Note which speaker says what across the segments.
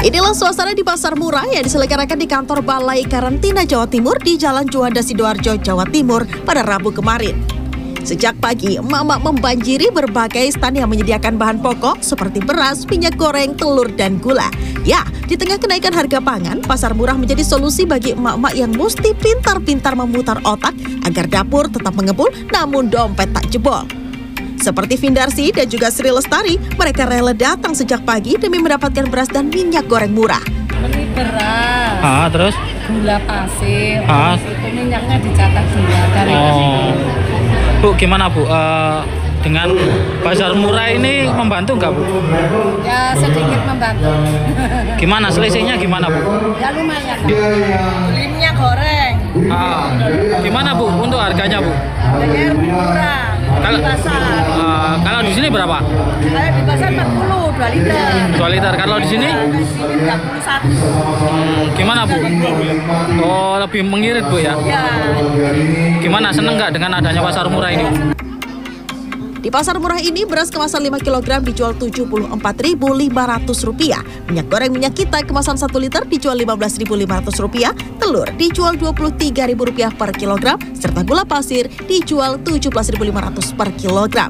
Speaker 1: Inilah suasana di pasar murah yang diselenggarakan di kantor Balai Karantina Jawa Timur di Jalan Juanda Sidoarjo, Jawa Timur pada Rabu kemarin. Sejak pagi, emak-emak membanjiri berbagai stan yang menyediakan bahan pokok seperti beras, minyak goreng, telur, dan gula. Ya, di tengah kenaikan harga pangan, pasar murah menjadi solusi bagi emak-emak yang mesti pintar-pintar memutar otak agar dapur tetap mengepul namun dompet tak jebol. Seperti Vindarsi dan juga Sri Lestari, mereka rela datang sejak pagi demi mendapatkan beras dan minyak goreng murah.
Speaker 2: Beli beras,
Speaker 3: Terus?
Speaker 2: gula pasir,
Speaker 3: Terus
Speaker 2: itu minyaknya dicatat gula dari
Speaker 3: Bu, gimana Bu? Dengan pasar murah ini membantu nggak Bu?
Speaker 2: Ya sedikit membantu.
Speaker 3: Gimana selisihnya gimana Bu?
Speaker 2: Ya lumayan. Beli minyak goreng.
Speaker 3: Gimana Bu untuk harganya Bu?
Speaker 2: Harganya murah. Di pasar.
Speaker 3: Kalau di sini berapa?
Speaker 2: Kalau di pasar 40, 2 liter.
Speaker 3: 2 liter. Kalau di sini?
Speaker 2: Di sini 31.
Speaker 3: Gimana Bu? Oh, lebih mengirit Bu ya?
Speaker 2: Ya.
Speaker 3: Gimana, seneng nggak dengan adanya pasar murah ini?
Speaker 1: Di pasar murah ini, beras kemasan 5 kg dijual Rp74.500. Minyak goreng minyak kita kemasan 1 liter dijual Rp15.500. Telur dijual Rp23.000 per kilogram, serta gula pasir dijual Rp17.500 per kilogram.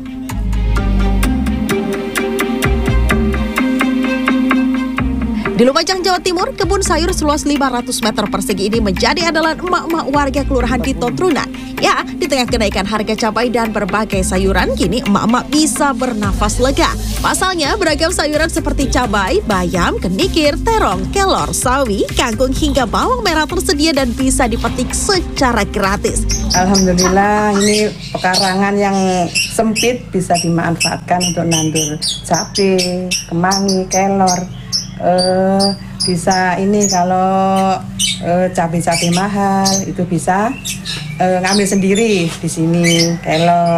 Speaker 1: Di Lumajang, Jawa Timur, kebun sayur seluas 500 meter persegi ini menjadi andalan emak-emak warga Kelurahan Dito Trunan. Ya, di tengah kenaikan harga cabai dan berbagai sayuran, kini emak-emak bisa bernafas lega. Pasalnya, beragam sayuran seperti cabai, bayam, kenikir, terong, kelor, sawi, kangkung, hingga bawang merah tersedia dan bisa dipetik secara gratis.
Speaker 4: Alhamdulillah, ini pekarangan yang sempit bisa dimanfaatkan untuk nandur cabai, kemangi, kelor. Bisa ini kalau cabai-cabai mahal itu bisa ngambil sendiri di sini kelor.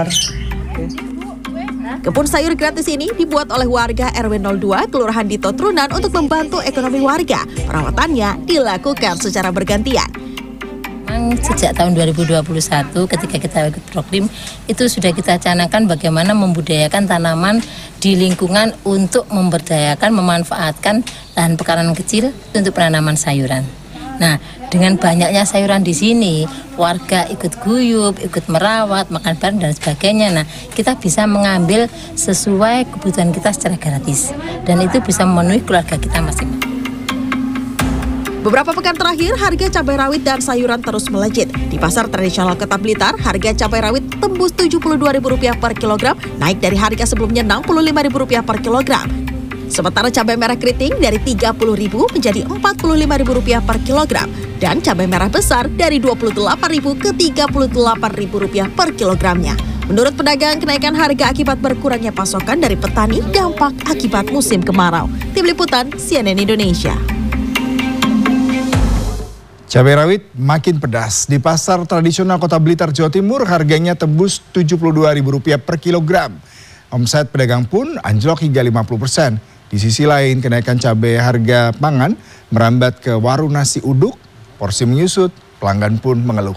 Speaker 1: Kebun sayur gratis ini dibuat oleh warga RW 02 Kelurahan Dito Trunan untuk membantu ekonomi warga. Perawatannya dilakukan secara bergantian.
Speaker 5: Sejak tahun 2021 ketika kita ikut program itu sudah kita canangkan bagaimana membudidayakan tanaman di lingkungan untuk memberdayakan, memanfaatkan lahan pekarangan kecil untuk penanaman sayuran. Nah, dengan banyaknya sayuran di sini, warga ikut guyup, ikut merawat, makan bareng dan sebagainya. Nah, kita bisa mengambil sesuai kebutuhan kita secara gratis dan itu bisa memenuhi keluarga kita masing-masing.
Speaker 1: Beberapa pekan terakhir, harga cabai rawit dan sayuran terus melejit. Di pasar tradisional Kota Blitar, harga cabai rawit tembus Rp72.000 per kilogram, naik dari harga sebelumnya Rp65.000 per kilogram. Sementara cabai merah keriting dari Rp30.000 menjadi Rp45.000 per kilogram, dan cabai merah besar dari Rp28.000 ke Rp38.000 per kilogramnya. Menurut pedagang, kenaikan harga akibat berkurangnya pasokan dari petani dampak akibat musim kemarau. Tim Liputan, CNN Indonesia.
Speaker 6: Cabai rawit makin pedas. Di pasar tradisional Kota Blitar, Jawa Timur, harganya tembus Rp72.000 per kilogram. Omset pedagang pun anjlok hingga 50%. Di sisi lain, kenaikan cabai harga pangan merambat ke warung nasi uduk, porsi menyusut, pelanggan pun mengeluh.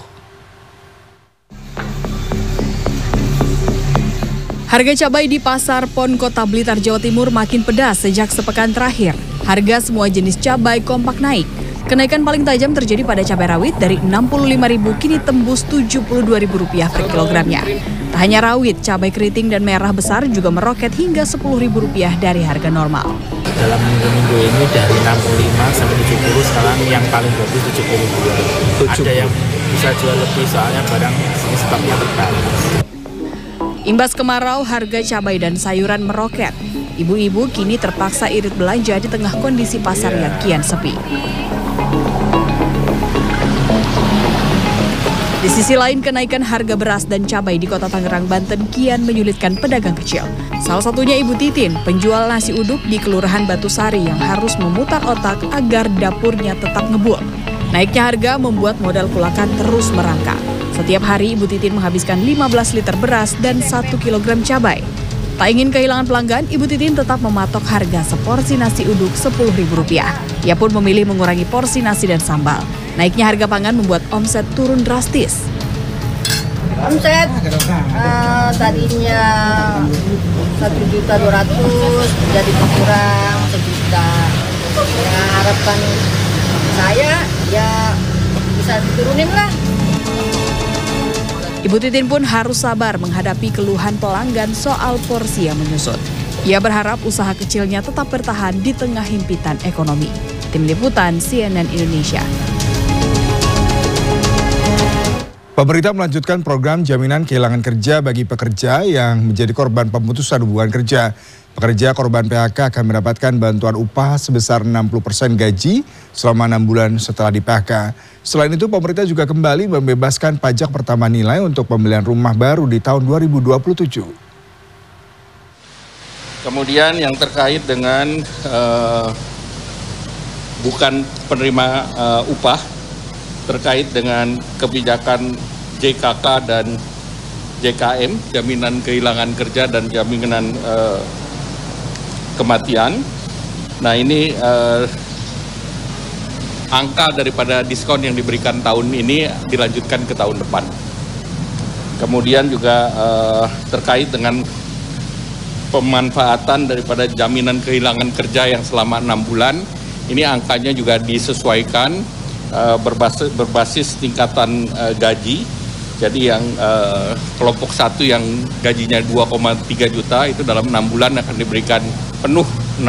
Speaker 7: Harga cabai di Pasar Pon Kota Blitar, Jawa Timur makin pedas sejak sepekan terakhir. Harga semua jenis cabai kompak naik. Kenaikan paling tajam terjadi pada cabai rawit dari Rp65.000 kini tembus Rp72.000 per kilogramnya. Tak hanya rawit, cabai keriting dan merah besar juga meroket hingga Rp10.000 dari harga normal.
Speaker 8: Dalam minggu-minggu ini dari 65 sampai 70, sekarang yang paling bagus 72. Ada yang bisa jual lebih soalnya barang ini stoknya terbatas.
Speaker 7: Imbas kemarau, harga cabai dan sayuran meroket. Ibu-ibu kini terpaksa irit belanja di tengah kondisi pasar yang kian sepi. Di sisi lain, kenaikan harga beras dan cabai di Kota Tangerang, Banten kian menyulitkan pedagang kecil. Salah satunya Ibu Titin, penjual nasi uduk di Kelurahan Batusari yang harus memutar otak agar dapurnya tetap ngebul. Naiknya harga membuat modal kulakan terus merangkak. Setiap hari Ibu Titin menghabiskan 15 liter beras dan 1 kilogram cabai. Tak ingin kehilangan pelanggan, Ibu Titin tetap mematok harga seporsi nasi uduk Rp10.000. Ia pun memilih mengurangi porsi nasi dan sambal. Naiknya harga pangan membuat omset turun drastis.
Speaker 2: Omset tadinya 1.200.000 jadi berkurang 1 juta. Ya, harapan saya ya bisa diturunin lah.
Speaker 7: Ibu Titin pun harus sabar menghadapi keluhan pelanggan soal porsi yang menyusut. Ia berharap usaha kecilnya tetap bertahan di tengah himpitan ekonomi. Tim Liputan CNN Indonesia.
Speaker 6: Pemerintah melanjutkan program jaminan kehilangan kerja bagi pekerja yang menjadi korban pemutusan hubungan kerja. Pekerja korban PHK akan mendapatkan bantuan upah sebesar 60% gaji selama 6 bulan setelah di PHK. Selain itu, pemerintah juga kembali membebaskan pajak pertama nilai untuk pembelian rumah baru di tahun 2027.
Speaker 9: Kemudian yang terkait dengan bukan penerima upah, terkait dengan kebijakan JKK dan JKM, jaminan kehilangan kerja dan jaminan kematian. Nah ini angka daripada diskon yang diberikan tahun ini dilanjutkan ke tahun depan. Kemudian juga terkait dengan pemanfaatan daripada jaminan kehilangan kerja yang selama 6 bulan, ini angkanya juga disesuaikan berbasis tingkatan gaji. Jadi yang kelompok 1 yang gajinya 2,3 juta itu dalam 6 bulan akan diberikan penuh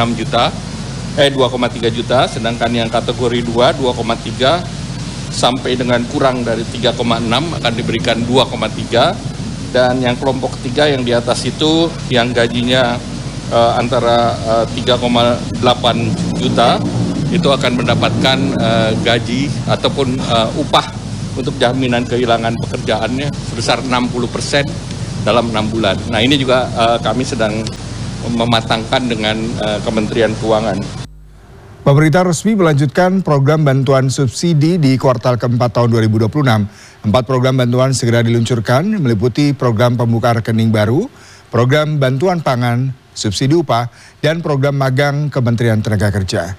Speaker 9: 2,3 juta, sedangkan yang kategori 2 2,3 sampai dengan kurang dari 3,6 akan diberikan 2,3, dan yang kelompok 3 yang di atas itu yang gajinya antara 3,8 juta itu akan mendapatkan gaji ataupun upah untuk jaminan kehilangan pekerjaannya sebesar 60% dalam 6 bulan. Nah ini juga kami sedang mematangkan dengan Kementerian Keuangan.
Speaker 6: Pemerintah resmi melanjutkan program bantuan subsidi di kuartal keempat tahun 2026. 4 program bantuan segera diluncurkan, meliputi program pembuka rekening baru, program bantuan pangan, subsidi upah, dan program magang Kementerian Tenaga Kerja.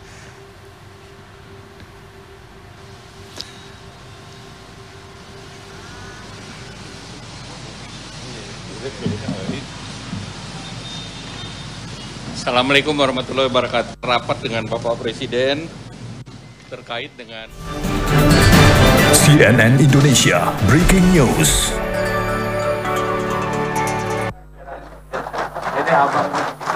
Speaker 9: Assalamualaikum warahmatullahi wabarakatuh. Rapat dengan Bapak Presiden terkait dengan
Speaker 10: CNN Indonesia Breaking News.
Speaker 9: ini abang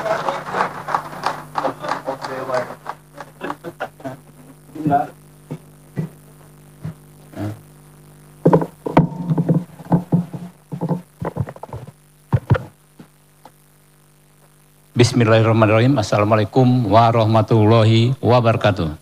Speaker 11: Bismillahirrahmanirrahim. Assalamualaikum warahmatullahi wabarakatuh.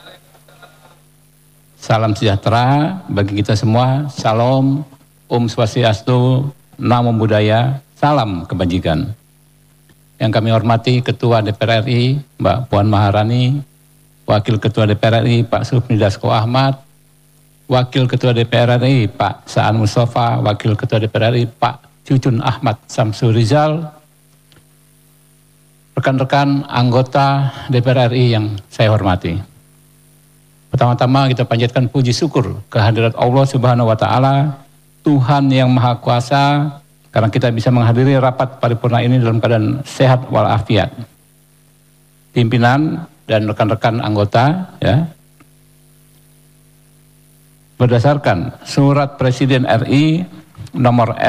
Speaker 11: Salam sejahtera bagi kita semua. Salam, Om Swastiastu, Namo Buddhaya, salam kebajikan. Yang kami hormati Ketua DPR RI, Mbak Puan Maharani, Wakil Ketua DPR RI, Pak Sufmi Dasko Ahmad, Wakil Ketua DPR RI, Pak Saan Mustafa, Wakil Ketua DPR RI, Pak Cucun Ahmad Samsul Rizal, rekan-rekan anggota DPR RI yang saya hormati. Pertama-tama kita panjatkan puji syukur kehadirat Allah Subhanahu wa Ta'ala, Tuhan yang Maha Kuasa, karena kita bisa menghadiri rapat paripurna ini dalam keadaan sehat walafiat. Pimpinan dan rekan-rekan anggota, ya, berdasarkan Surat Presiden RI nomor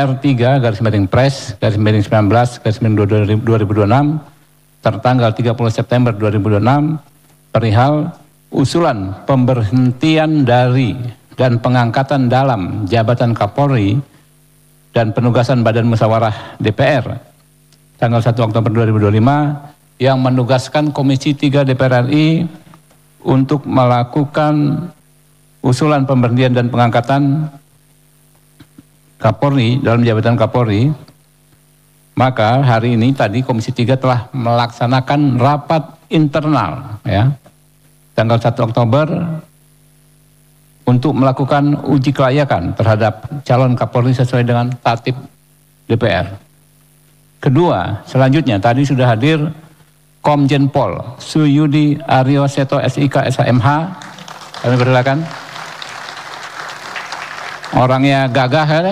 Speaker 11: R3/Pres/19/2026 tertanggal 30 September 2026 perihal usulan pemberhentian dari dan pengangkatan dalam jabatan Kapolri dan penugasan Badan Musyawarah DPR tanggal 1 Oktober 2025 yang menugaskan Komisi 3 DPR RI untuk melakukan usulan pemberhentian dan pengangkatan Kapolri dalam jabatan Kapolri. Maka hari ini tadi Komisi 3 telah melaksanakan rapat internal, ya, tanggal 1 Oktober untuk melakukan uji kelayakan terhadap calon Kapolri sesuai dengan tatib DPR. Kedua, selanjutnya tadi sudah hadir Komjen Pol Suyudi Aryo Seto SIK SHMH. Kami persilakan. Orangnya gagah, ya,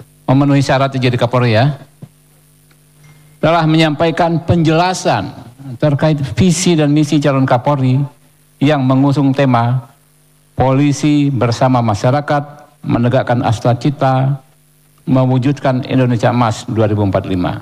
Speaker 11: memenuhi syarat jadi Kapolri, ya, telah menyampaikan penjelasan terkait visi dan misi calon Kapolri yang mengusung tema Polisi bersama masyarakat menegakkan astra cita mewujudkan Indonesia Emas 2045.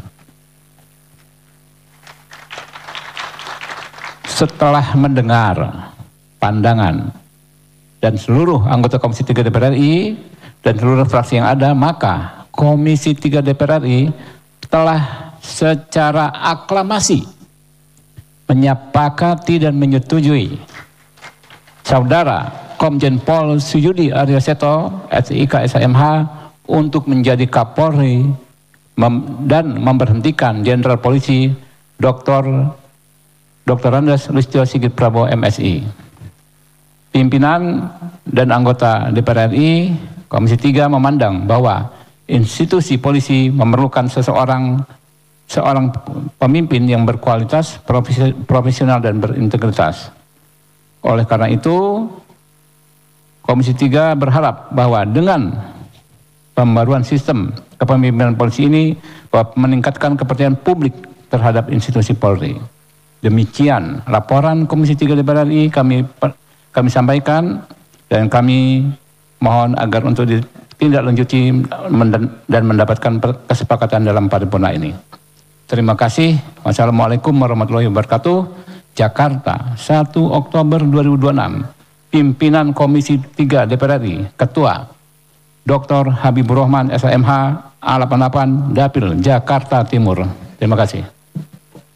Speaker 11: Setelah mendengar pandangan dan seluruh anggota Komisi 3 DPR RI dan seluruh fraksi yang ada, maka Komisi 3 DPR RI telah secara aklamasi menyepakati dan menyetujui Saudara Komjen Pol Suyudi Aryoseto, SIK SMH, untuk menjadi Kapolri dan memberhentikan Jenderal Polisi Dr. Andes Listio Sigit Prabowo MSI. Pimpinan dan anggota DPR RI Komisi 3 memandang bahwa institusi polisi memerlukan seorang pemimpin yang berkualitas, profesional dan berintegritas. Oleh karena itu, Komisi 3 berharap bahwa dengan pembaruan sistem kepemimpinan polisi ini bahwa meningkatkan kepercayaan publik terhadap institusi Polri. Demikian laporan Komisi 3 DPR RI kami sampaikan, dan kami mohon agar untuk ditindaklanjuti dan mendapatkan kesepakatan dalam paripurna ini. Terima kasih. Wassalamualaikum warahmatullahi wabarakatuh. Jakarta, 1 Oktober 2026. Pimpinan Komisi 3 DPR RI, Ketua Dr. Habibur Rahman SMH A88 Dapil Jakarta Timur. Terima kasih.